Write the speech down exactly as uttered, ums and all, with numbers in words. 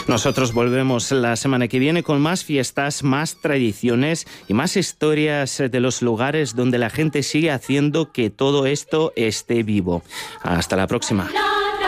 Nosotros volvemos la semana que viene con más fiestas, más tradiciones y más historias de los lugares donde la gente sigue haciendo que todo esto esté vivo. Hasta la próxima.